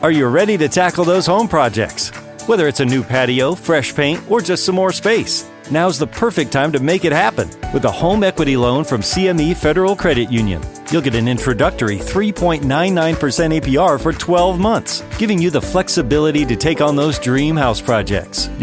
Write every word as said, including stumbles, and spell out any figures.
Are you ready to tackle those home projects? Whether it's a new patio, fresh paint, or just some more space, now's the perfect time to make it happen with a home equity loan from C M E Federal Credit Union. You'll get an introductory three point nine nine percent A P R for twelve months, giving you the flexibility to take on those dream house projects.